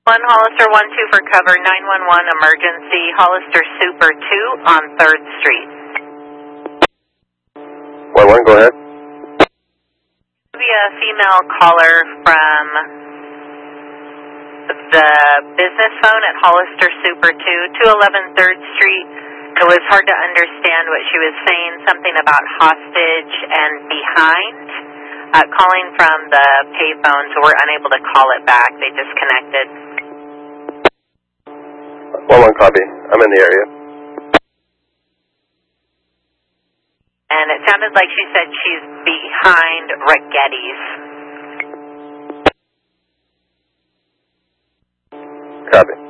1 Hollister 1-2 for cover, 911 emergency, Hollister Super 2 on 3rd Street. 1-1, go ahead. Be a female caller from the business phone at Hollister Super 2, 211 3rd Street. It was hard to understand what she was saying, something about hostage and behind. Calling from the payphone, so we're unable to call it back. They disconnected. 1-1, copy. I'm in the area. And it sounded like she said she's behind Rigetti's. Copy.